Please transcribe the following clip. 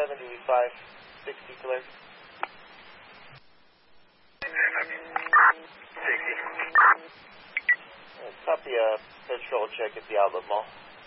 7560 clear. 60. Copy a patrol check at the Outlet Mall.